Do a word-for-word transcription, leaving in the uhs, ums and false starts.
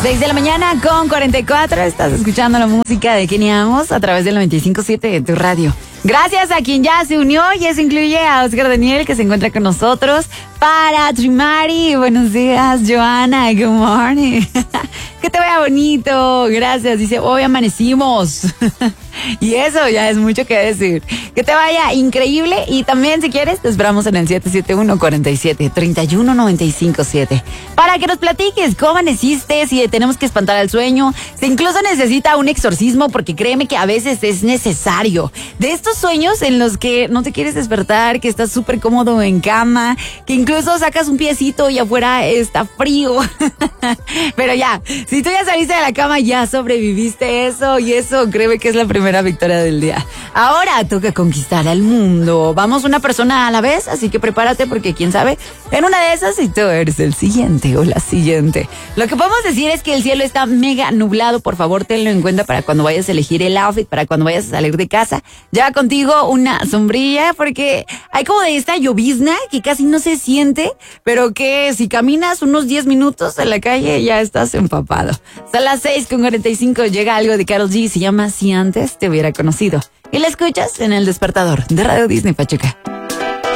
seis de la mañana con cuarenta y cuatro. Estás escuchando la música de Kenny Amos a través del noventa y cinco punto siete de tu radio. Gracias a quien ya se unió y eso incluye a Oscar Daniel, que se encuentra con nosotros. Para Trimari, buenos días. Joana, good morning. Que te vea bonito. Gracias. Dice, hoy amanecimos. Y eso ya es mucho que decir. Que te vaya increíble. Y también, si quieres, te esperamos en el siete siete uno, cuatro siete, tres uno nueve cinco siete para que nos platiques cómo amaneciste, si tenemos que espantar al sueño, si incluso necesita un exorcismo, porque créeme que a veces es necesario. De estos sueños en los que no te quieres despertar, que estás súper cómodo en cama, que incluso sacas un piecito y afuera está frío. Pero ya, si tú ya saliste de la cama, ya sobreviviste eso, y eso créeme que es la primera victoria del día. Ahora toca conquistar al mundo. Vamos una persona a la vez, así que prepárate, porque quién sabe, en una de esas, si tú eres el siguiente o la siguiente. Lo que podemos decir es que el cielo está mega nublado. Por favor, tenlo en cuenta para cuando vayas a elegir el outfit, para cuando vayas a salir de casa. Lleva contigo una sombrilla, porque hay como de esta llovizna que casi no se siente, pero que si caminas unos diez minutos en la calle ya estás empapado. Son las seis con cuarenta y cinco, llega algo de Karol G, se llama Si Antes Te Hubiera Conocido. Y la escuchas en El Despertador de Radio Disney Pachuca.